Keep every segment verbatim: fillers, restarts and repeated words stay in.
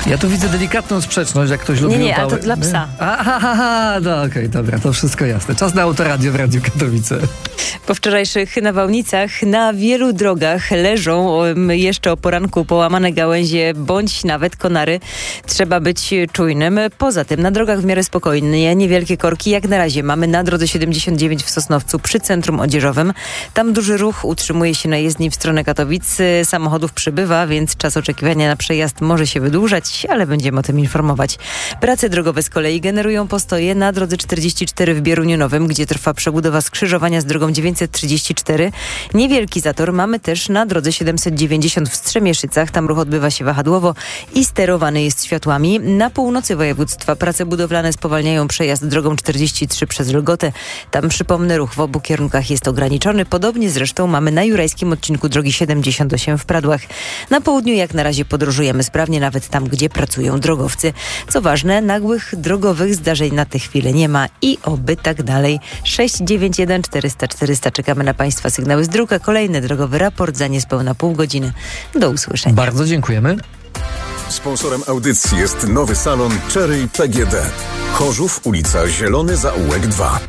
Ja tu widzę delikatną sprzeczność, jak ktoś lubi Nie, nie, upały. a to dla psa. Aha, no okej, okay, dobra, to wszystko jasne. Czas na Autoradio w Radiu Katowice. Po wczorajszych nawałnicach na wielu drogach leżą jeszcze o poranku połamane gałęzie bądź nawet konary. Trzeba być czujnym. Poza tym na drogach w miarę spokojnie, niewielkie korki. Jak na razie mamy na drodze siedemdziesiąt dziewięć w Sosnowcu przy centrum odzieżowym. Tam duży ruch utrzymuje się na jezdni w stronę Katowic. Samochodów przybywa, więc czas oczekiwania na przejazd może się wydłużać, ale będziemy o tym informować. Prace drogowe z kolei generują postoje na drodze czterdzieści cztery w Bieruniu Nowym, gdzie trwa przebudowa skrzyżowania z drogą dziewięćset trzydzieści cztery. Niewielki zator mamy też na drodze siedemset dziewięćdziesiąt w Strzemieszycach. Tam ruch odbywa się wahadłowo i sterowany jest światłami. Na północy województwa prace budowlane spowalniają przejazd drogą czterdzieści trzy przez Lgotę. Tam, przypomnę, ruch w obu kierunkach jest ograniczony. Podobnie zresztą mamy na jurajskim odcinku drogi siedemdziesiąt osiem w Pradłach. Na południu jak na razie podróżujemy sprawnie, nawet tam, gdzie pracują drogowcy. Co ważne, nagłych drogowych zdarzeń na tę chwilę nie ma i oby tak dalej. sześć dziewięć jeden czterysta czterysta. Czekamy na Państwa sygnały z dróg, a kolejny drogowy raport za niespełna pół godziny. Do usłyszenia. Bardzo dziękujemy. Sponsorem audycji jest nowy salon Cherry P G D. Chorzów, ulica Zielony Zaułek dwa.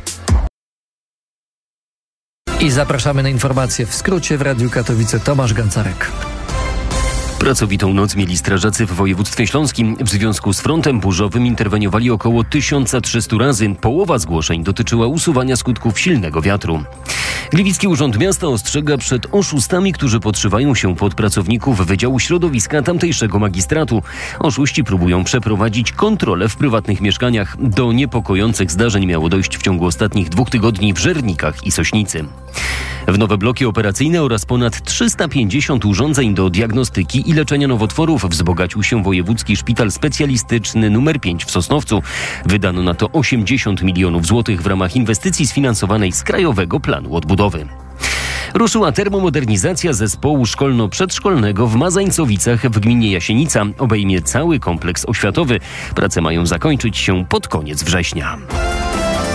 I zapraszamy na informacje w skrócie w Radiu Katowice. Tomasz Gancarek. Pracowitą noc mieli strażacy w województwie śląskim. W związku z frontem burzowym interweniowali około tysiąc trzysta razy. Połowa zgłoszeń dotyczyła usuwania skutków silnego wiatru. Gliwicki Urząd Miasta ostrzega przed oszustami, którzy podszywają się pod pracowników Wydziału Środowiska tamtejszego magistratu. Oszuści próbują przeprowadzić kontrolę w prywatnych mieszkaniach. Do niepokojących zdarzeń miało dojść w ciągu ostatnich dwóch tygodni w Żernikach i Sośnicy. W nowe bloki operacyjne oraz ponad trzysta pięćdziesiąt urządzeń do diagnostyki i leczenia nowotworów wzbogacił się Wojewódzki Szpital Specjalistyczny numer pięć w Sosnowcu. Wydano na to osiemdziesiąt milionów złotych w ramach inwestycji sfinansowanej z Krajowego Planu Odbudowy. Ruszyła termomodernizacja zespołu szkolno-przedszkolnego w Mazańcowicach w gminie Jasienica. Obejmie cały kompleks oświatowy. Prace mają zakończyć się pod koniec września.